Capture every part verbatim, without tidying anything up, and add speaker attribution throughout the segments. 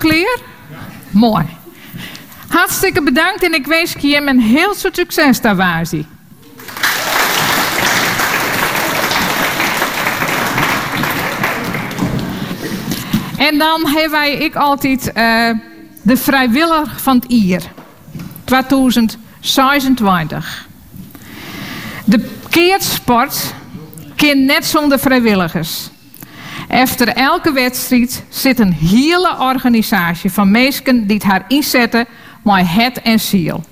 Speaker 1: klaar? Mooi. Hartstikke bedankt en ik wens je hem een heel veel succes daar waar ze. En dan hebben wij ik altijd uh, de vrijwilliger van het jaar twintig zesentwintig. De keertsport kan net zonder vrijwilligers. Efter elke wedstrijd zit een hele organisatie van mensen die het haar inzetten met het en ziel.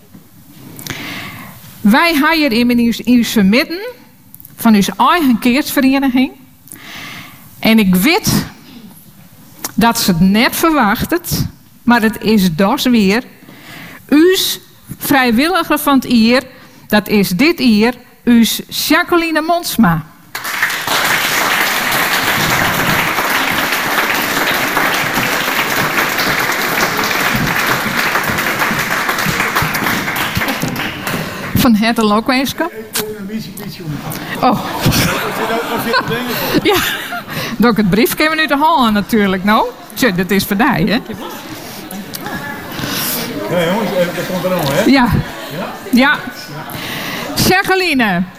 Speaker 1: Wij hebben in uw vermidden van uw eigen keertsvereniging. En ik weet dat ze het net verwacht, maar het is dus weer uw vrijwilliger van het jaar. Dat is dit jaar uw Jacqueline Monsma. Van het lokweeske. Oh. Ja, door het briefje nu te halen natuurlijk. Nou, tje, dat is voor die, hè?
Speaker 2: Ja, jongens, dat komt er nog, hè?
Speaker 1: Ja. Ja. Jacqueline.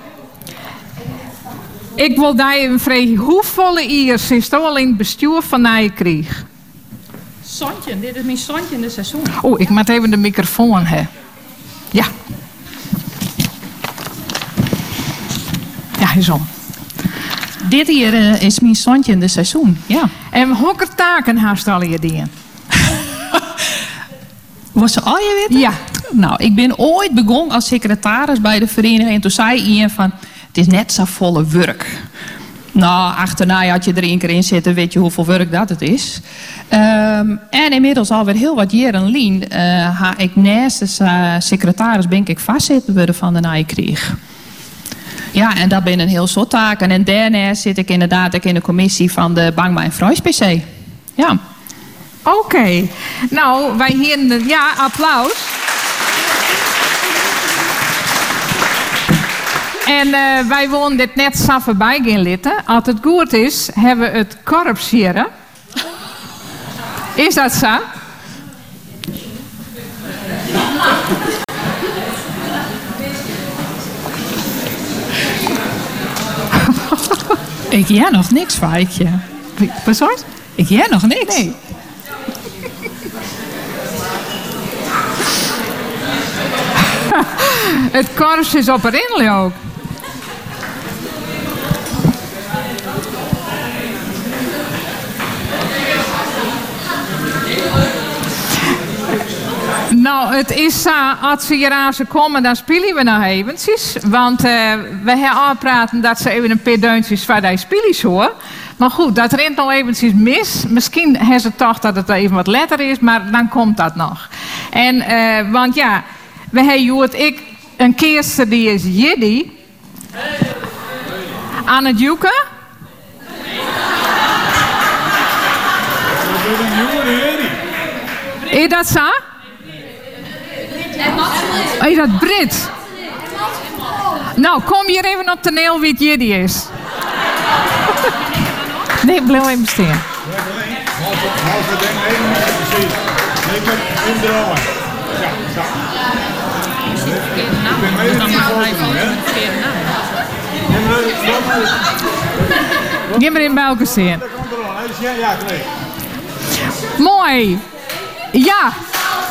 Speaker 1: Ik wil daar even vragen. Hoeveel iers is er al in het bestuur van Nijkrieg?
Speaker 3: Sontje, dit is mijn Sontje in de seizoen.
Speaker 1: Oh, ik moet even de microfoon hebben. Ja. Ja, is om.
Speaker 3: Dit hier uh, is mijn Sontje in de seizoen, ja.
Speaker 1: En welke taken haast al je dingen?
Speaker 3: Was ze al je weten?
Speaker 1: Ja.
Speaker 3: Nou, ik ben ooit begonnen als secretaris bij de vereniging. En toen zei iemand van, het is net zo volle werk. Nou, achterna had je er één keer in zitten, weet je hoeveel werk dat het is. Um, en inmiddels alweer heel wat jaren lien, uh, ha ik naast als uh, secretaris ben ik vastzitten van de Nijkrieg. Ja, en dat zijn een heel soort taken. En daarnaast zit ik inderdaad ook in de commissie van de Bangma en Freus P C. Ja.
Speaker 1: Oké. Okay. Nou, wij hier... Ja, applaus. En uh, wij wonen dit net zo voorbij gaan litten. Als het goed is, hebben we het korpsjeren. Is dat zo?
Speaker 3: Ik jij nog niks, Vaikje.
Speaker 1: Wat soort?
Speaker 3: Ik jij nog niks.
Speaker 1: Nee. Het korps is op erin ook. Nou, het is zo, uh, als ze hier aan ze komen, dan spelen we nog eventjes. Want uh, we hebben aanpraten dat ze even een paar deuntjes van die spelen hoor. Maar goed, dat rent nog eventjes mis. Misschien hebben ze toch dat het even wat letter is, maar dan komt dat nog. En, uh, want ja, we hebben Joert, ik, een keerster die is Jiddy. Aan het joeken. Is dat zo? Is dat Brit? Nou, kom hier even op toneel wie het Jiddy is. Nee, blijf even staan.
Speaker 2: Halve ding even precies. Nee, ik ben indraaien. Ja, zo. Ik ben mee in die foto, hè?
Speaker 1: Geef maar in bij elkaar staan.
Speaker 2: Dat komt er al. Ja, ja, nee.
Speaker 1: Mooi. Ja.